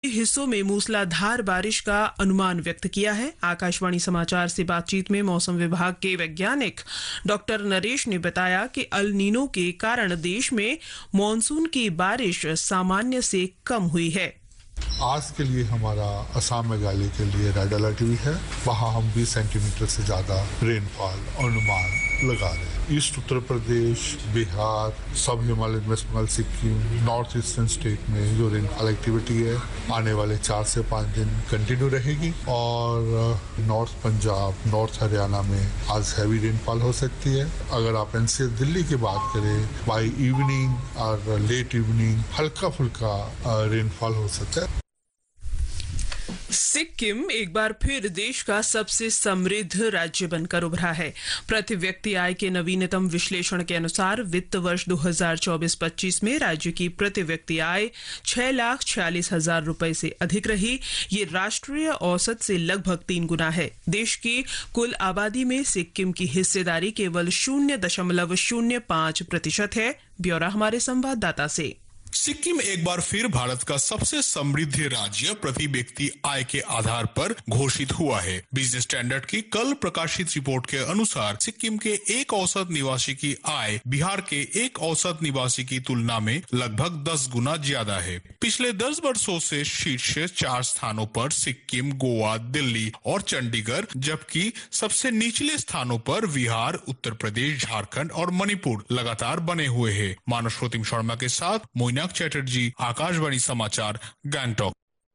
हिस्सों में मूसलाधार बारिश का अनुमान व्यक्त किया है। आकाशवाणी समाचार से बातचीत में मौसम विभाग के वैज्ञानिक डॉक्टर नरेश ने बताया कि अल नीनो के कारण देश में मॉनसून की बारिश सामान्य से कम हुई है। आज के लिए हमारा असम मेघालय के लिए रेड अलर्ट भी है। वहाँ हम 20 सेंटीमीटर से ज्यादा रेनफॉल अनुमान लगा रहे हैं। ईस्ट उत्तर प्रदेश, बिहार, सब Himalayan, waste Bengal, Sikkim, north eastern state में जो रेनफॉल एक्टिविटी है आने वाले 4 से 5 दिन कंटिन्यू रहेगी और नॉर्थ पंजाब, नॉर्थ हरियाणा में आज हैवी रेनफॉल हो सकती है। अगर आप एनसीआर दिल्ली की बात करें, बाय इवनिंग और लेट इवनिंग हल्का फुल्का रेनफॉल हो सकता है। सिक्किम एक बार फिर देश का सबसे समृद्ध राज्य बनकर उभरा है। प्रति व्यक्ति आय के नवीनतम विश्लेषण के अनुसार वित्त वर्ष 2024-25 में राज्य की प्रति व्यक्ति आय 6,46,000 रुपए से अधिक रही। ये राष्ट्रीय औसत से लगभग 3 गुना है। देश की कुल आबादी में सिक्किम की हिस्सेदारी केवल 0.05% है। ब्यौरा हमारे संवाददाता से। सिक्किम एक बार फिर भारत का सबसे समृद्ध राज्य प्रति व्यक्ति आय के आधार पर घोषित हुआ है। बिजनेस स्टैंडर्ड की कल प्रकाशित रिपोर्ट के अनुसार सिक्किम के एक औसत निवासी की आय बिहार के एक औसत निवासी की तुलना में लगभग 10 गुना ज्यादा है। पिछले 10 वर्षों से शीर्ष 4 स्थानों पर सिक्किम, गोवा, दिल्ली और चंडीगढ़, जबकि सबसे निचले स्थानों पर बिहार, उत्तर प्रदेश, झारखंड और मणिपुर लगातार बने हुए हैं। मानव श्रोतिम शर्मा के साथ चैटर्जी, आकाशवाणी समाचार, गैंगटॉक।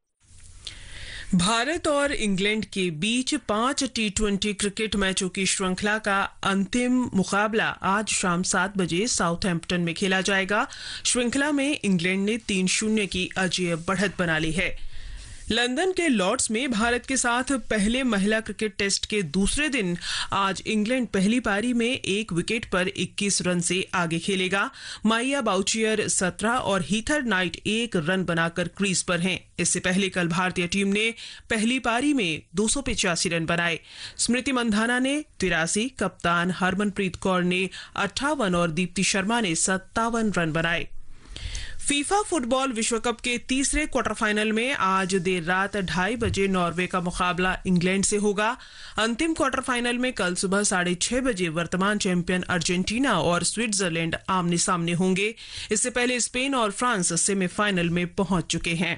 भारत और इंग्लैंड के बीच 5 T20 क्रिकेट मैचों की श्रृंखला का अंतिम मुकाबला आज शाम 7 बजे साउथहैम्पटन में खेला जाएगा। श्रृंखला में इंग्लैंड ने 3-0 की अजेय बढ़त बना ली है। लंदन के लॉर्ड्स में भारत के साथ पहले महिला क्रिकेट टेस्ट के दूसरे दिन आज इंग्लैंड पहली पारी में 1 विकेट पर 21 रन से आगे खेलेगा। माइया बाउचियर 17 और हीथर नाइट 1 रन बनाकर क्रीज पर हैं। इससे पहले कल भारतीय टीम ने पहली पारी में 285 रन बनाए। स्मृति मंधाना ने 83, कप्तान हरमनप्रीत कौर ने 58 और दीप्ति शर्मा ने 57 रन बनाए। फीफा फुटबॉल विश्व कप के तीसरे क्वार्टर फाइनल में आज देर रात 2:30 बजे नॉर्वे का मुकाबला इंग्लैंड से होगा। अंतिम क्वार्टर फाइनल में कल सुबह 6:30 बजे वर्तमान चैंपियन अर्जेंटीना और स्विट्जरलैंड आमने सामने होंगे। इससे पहले स्पेन और फ्रांस सेमीफाइनल में पहुंच चुके हैं।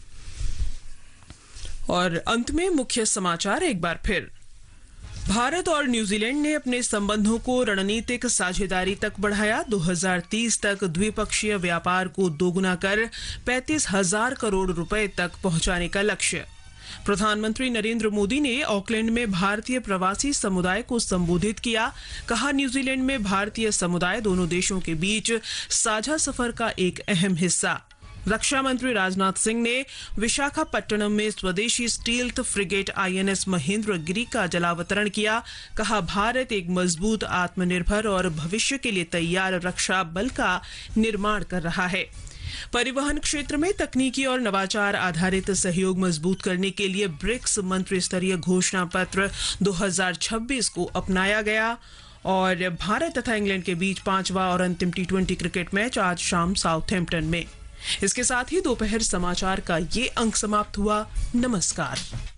और अंत में मुख्य समाचार एक बार फिर। भारत और न्यूजीलैंड ने अपने संबंधों को रणनीतिक साझेदारी तक बढ़ाया। 2030 तक द्विपक्षीय व्यापार को दोगुना कर 35,000 करोड़ रुपए तक पहुंचाने का लक्ष्य। प्रधानमंत्री नरेंद्र मोदी ने ऑकलैंड में भारतीय प्रवासी समुदाय को संबोधित किया। कहा, न्यूजीलैंड में भारतीय समुदाय दोनों देशों के बीच साझा सफर का एक अहम हिस्सा। रक्षा मंत्री राजनाथ सिंह ने विशाखापट्टनम में स्वदेशी स्टील्थ फ्रिगेट INS महेंद्रगिरी का जलावतरण किया। कहा, भारत एक मजबूत, आत्मनिर्भर और भविष्य के लिए तैयार रक्षा बल का निर्माण कर रहा है। परिवहन क्षेत्र में तकनीकी और नवाचार आधारित सहयोग मजबूत करने के लिए ब्रिक्स मंत्री स्तरीय घोषणा पत्र 2026 को अपनाया गया। और भारत तथा इंग्लैंड के बीच 5वां और अंतिम T20 क्रिकेट मैच आज शाम साउथहैम्पटन में। इसके साथ ही दोपहर समाचार का ये अंक समाप्त हुआ। नमस्कार।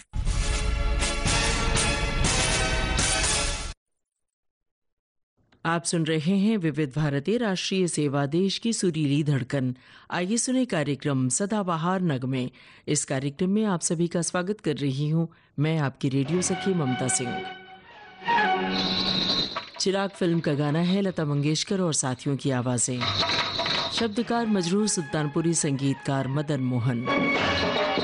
आप सुन रहे हैं विविध भारती राष्ट्रीय सेवा, देश की सुरीली धड़कन। आइए सुने कार्यक्रम सदाबहार नगमे। इस कार्यक्रम में आप सभी का स्वागत कर रही हूं मैं, आपकी रेडियो सखी ममता सिंह। चिराग फिल्म का गाना है, लता मंगेशकर और साथियों की आवाजें। शब्दकार मजरूर सुल्तानपुरी, संगीतकार मदन मोहन।